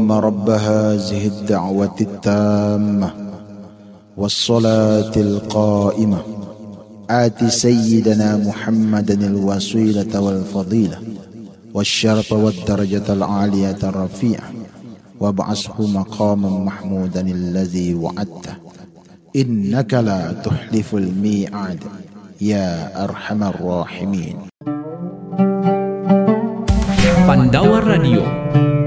اللهم رب هذه الدعوة التامة والصلاة القائمة آت سيدنا محمدا الوسيلة والفضيلة والشرف والدرجة العالية الرفيعة وابعثه مقاما محمودا الذي وعدته إنك لا تخلف الميعاد يا أرحم الراحمين. Pandawa Radio